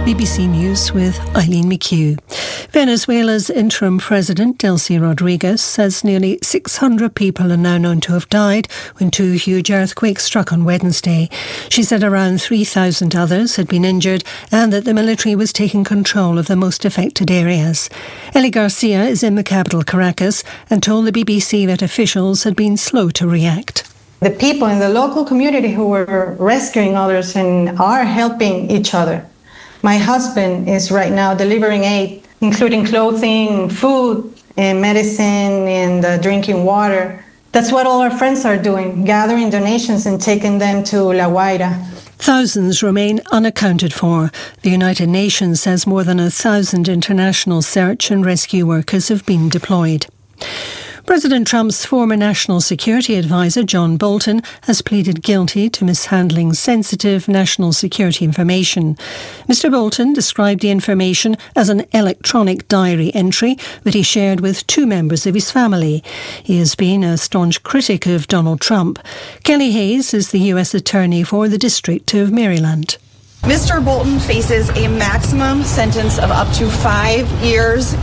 BBC News with Eileen McHugh. Venezuela's interim president, Delcy Rodriguez, says nearly 600 people are now known to have died when two huge earthquakes struck on Wednesday. She said around 3,000 others had been injured and that the military was taking control of the most affected areas. Eli Garcia is in the capital, Caracas, and told the BBC that officials had been slow to react. The people in the local community who were rescuing others and are helping each other. My husband is right now delivering aid, including clothing, food, and medicine, and drinking water. That's what all our friends are doing, gathering donations and taking them to La Guaira. Thousands remain unaccounted for. The United Nations says more than 1,000 international search and rescue workers have been deployed. President Trump's former national security advisor, John Bolton, has pleaded guilty to mishandling sensitive national security information. Mr. Bolton described the information as an electronic diary entry that he shared with two members of his family. He has been a staunch critic of Donald Trump. Kelly Hayes is the U.S. Attorney for the District of Maryland. Mr. Bolton faces a maximum sentence of up to 5 years